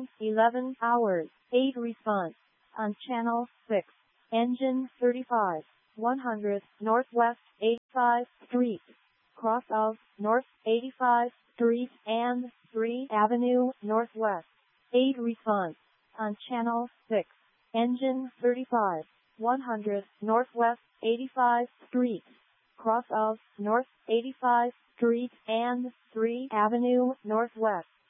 time 11 hours 8 response. On channel 6. Engine 35. 100 Northwest 85 Street. Cross of North 85 Street and 3 Avenue Northwest. 8 response. On channel 6. Engine 35. 100 Northwest 85 Street. Cross of North 85 Street and 3 Avenue Northwest.